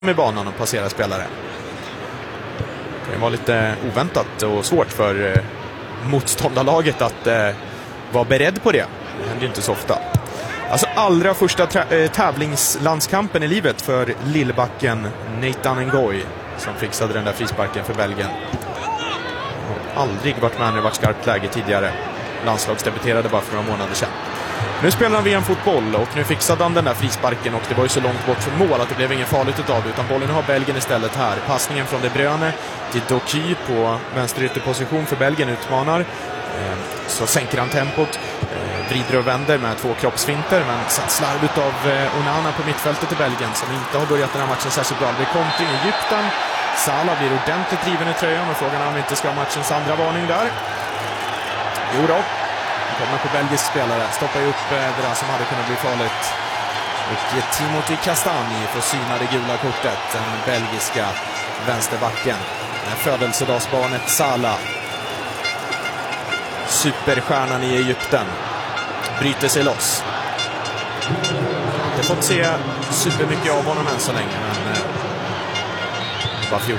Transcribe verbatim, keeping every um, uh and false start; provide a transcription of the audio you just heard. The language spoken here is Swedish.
med banan och passera spelare. Det var lite oväntat och svårt för eh, motståndarlaget att eh, vara beredd på det. Det händer ju inte så ofta. Alltså allra första tra- äh, tävlingslandskampen i livet för lillbacken Nathan Ngoy som fixade den där frisparken för Belgien. Har aldrig varit med när det varit skarpt läge tidigare. Landslagsdebuterade bara för några månader sedan. Nu spelar han V M-fotboll och nu fixade han den där frisparken och det var ju så långt bort från mål att det blev ingen farligt utav det, utan bollen har Belgien istället här. Passningen från De Bruyne till Doky på vänsterytterposition för Belgien utmanar. Så sänker han tempot, vrider och vänder med två kroppsfinter, men sen slarv utav Onana på mittfältet i Belgien som inte har börjat den här matchen särskilt bra. Det kommer till Egypten. Salah blir ordentligt driven i tröjan och frågan är om vi inte ska ha matchens andra varning där. Jo då. Kommer på belgisk spelare, stoppar ju upp det där som hade kunnat bli farligt. Och Timothy Castagne får syna det gula kortet, den belgiska vänsterbacken. Födelsedagsbarnet Salah, superstjärnan i Egypten, bryter sig loss. Jag har inte fått se supermycket av honom än så länge, men bara fjorton